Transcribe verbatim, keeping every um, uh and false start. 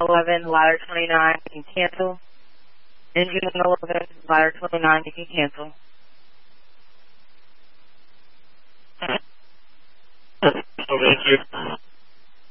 eleven, ladder twenty-nine, you can cancel. Engine eleven, ladder twenty-nine, you can cancel. Oh, thank you.